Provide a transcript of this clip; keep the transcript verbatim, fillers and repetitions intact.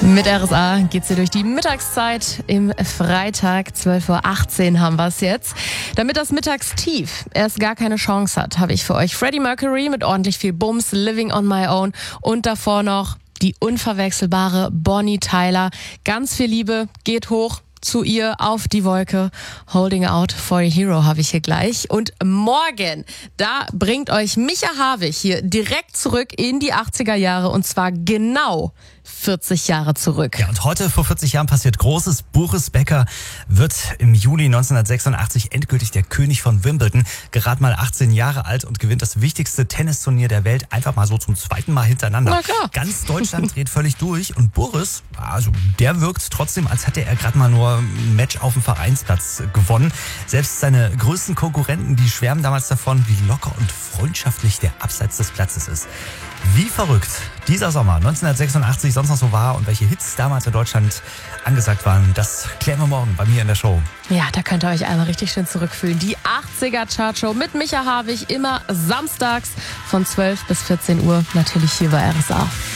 Mit R S A geht's hier durch die Mittagszeit. Im Freitag, zwölf Uhr achtzehn haben wir es jetzt. Damit das Mittagstief erst gar keine Chance hat, habe ich für euch Freddie Mercury mit ordentlich viel Bums, Living on My Own und davor noch die unverwechselbare Bonnie Tyler. Ganz viel Liebe, geht hoch zu ihr auf die Wolke. Holding Out for a Hero habe ich hier gleich. Und morgen, da bringt euch Micha Harwig hier direkt zurück in die achtziger Jahre und zwar genau vierzig Jahre zurück. Ja, und heute vor vierzig Jahren passiert Großes. Boris Becker wird im Juli neunzehnhundertsechsundachtzig endgültig der König von Wimbledon. Gerade mal achtzehn Jahre alt und gewinnt das wichtigste Tennisturnier der Welt einfach mal so zum zweiten Mal hintereinander. Na klar. Ganz Deutschland dreht völlig durch und Boris, also der wirkt trotzdem, als hätte er gerade mal nur ein Match auf dem Vereinsplatz gewonnen. Selbst seine größten Konkurrenten, die schwärmen damals davon, wie locker und freundschaftlich der abseits des Platzes ist. Wie verrückt dieser Sommer neunzehnhundertsechsundachtzig sonst noch so war und welche Hits damals in Deutschland angesagt waren, das klären wir morgen bei mir in der Show. Ja, da könnt ihr euch einmal richtig schön zurückfühlen. Die achtziger Chartshow mit Micha Harwig, immer samstags von zwölf bis vierzehn Uhr, natürlich hier bei R S A.